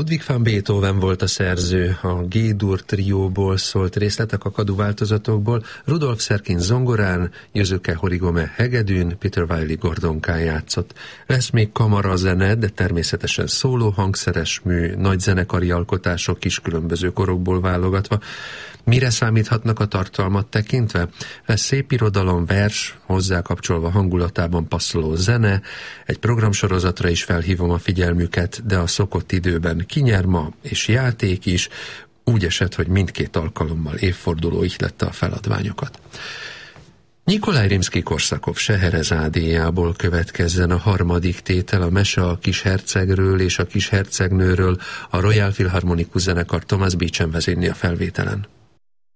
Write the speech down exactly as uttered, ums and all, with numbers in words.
Ludwig van Beethoven volt a szerző, a G-dur trióból szólt részletek a kadu változatokból, Rudolf Serkin zongorán, Yasuke Horigome hegedűn, Peter Wiley gordonkán játszott. Lesz még kamarazene, de természetesen szóló hangszeres mű, nagy zenekari alkotások is különböző korokból válogatva. Mire számíthatnak a tartalmat tekintve? Lesz szép irodalom, vers, hozzá kapcsolva hangulatában passzoló zene, egy programsorozatra is felhívom a figyelmüket, de a szokott időben kinyer ma, és játék is, úgy esett, hogy mindkét alkalommal évforduló ihlette a feladványokat. Nyikolaj Rimszkij-Korsakov Seherezádéjából következzen a harmadik tétel, a mese a kishercegről és a kishercegnőről, a Royal Philharmonikus zenekar Thomas Beecham vezényli a felvételen.